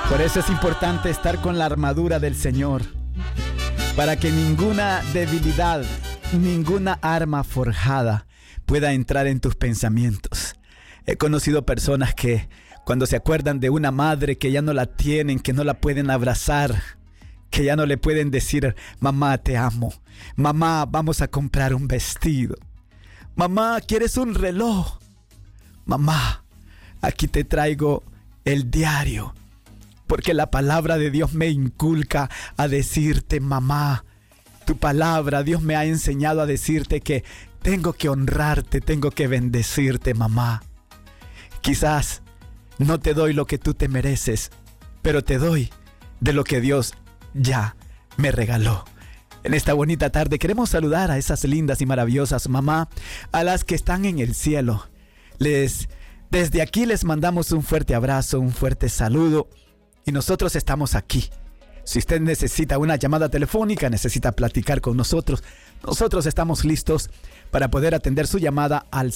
Por eso es importante estar con la armadura del Señor, para que ninguna debilidad, ninguna arma forjada pueda entrar en tus pensamientos. He conocido personas que cuando se acuerdan de una madre que ya no la tienen, que no la pueden abrazar, que ya no le pueden decir: mamá, te amo, mamá, vamos a comprar un vestido, mamá, ¿quieres un reloj? Mamá, aquí te traigo el diario, porque la palabra de Dios me inculca a decirte: mamá, tu palabra, Dios me ha enseñado a decirte que tengo que honrarte, tengo que bendecirte, mamá. Quizás no te doy lo que tú te mereces, pero te doy de lo que Dios ya me regaló. En esta bonita tarde queremos saludar a esas lindas y maravillosas mamá, a las que están en el cielo. Desde aquí les mandamos un fuerte abrazo, un fuerte saludo, y nosotros estamos aquí. Si usted necesita una llamada telefónica, necesita platicar con nosotros, nosotros estamos listos para poder atender su llamada al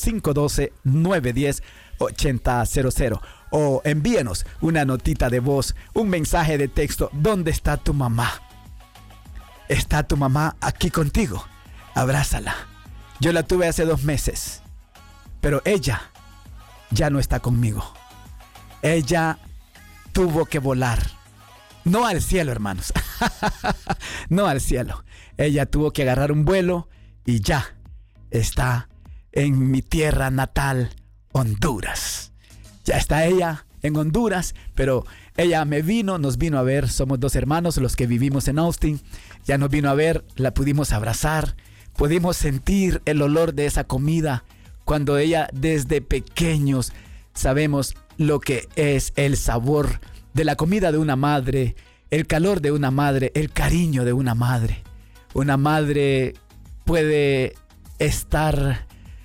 512-910-8000. O envíenos una notita de voz, un mensaje de texto. ¿Dónde está tu mamá? ¿Está tu mamá aquí contigo? Abrázala. Yo la tuve hace 2 meses, pero ella ya no está conmigo. Ella tuvo que volar. No al cielo, hermanos. No al cielo. Ella tuvo que agarrar un vuelo y ya está en mi tierra natal, Honduras. Ya está ella en Honduras, pero ella nos vino a ver. Somos 2 hermanos los que vivimos en Austin. Ya nos vino a ver, la pudimos abrazar, pudimos sentir el olor de esa comida. Cuando ella, desde pequeños, sabemos lo que es el sabor de la comida de una madre, el calor de una madre, el cariño de una madre. Una madre puede estar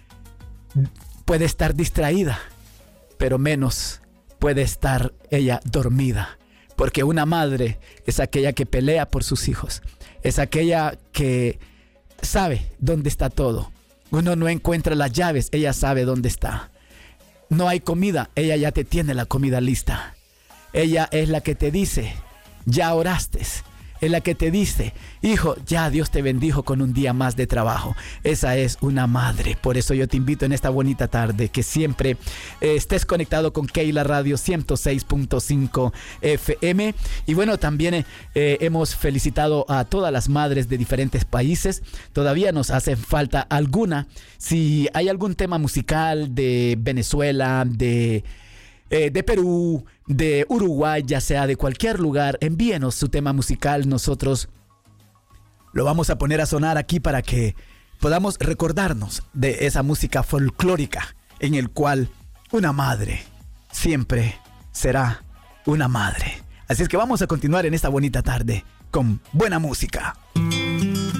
distraída, pero menos puede estar ella dormida, porque una madre es aquella que pelea por sus hijos, es aquella que sabe dónde está todo. Uno no encuentra las llaves, ella sabe dónde está. No hay comida, ella ya te tiene la comida lista. Ella es la que te dice: ya oraste. Es la que te dice: hijo, ya Dios te bendijo con un día más de trabajo. Esa es una madre. Por eso yo te invito en esta bonita tarde que siempre estés conectado con Keila Radio 106.5 FM. Y bueno, también hemos felicitado a todas las madres de diferentes países. Todavía nos hace falta alguna. Si hay algún tema musical de Venezuela, de Perú, de Uruguay, ya sea de cualquier lugar, envíenos su tema musical. Nosotros lo vamos a poner a sonar aquí para que podamos recordarnos de esa música folclórica en el cual una madre siempre será una madre. Así es que vamos a continuar en esta bonita tarde con buena música.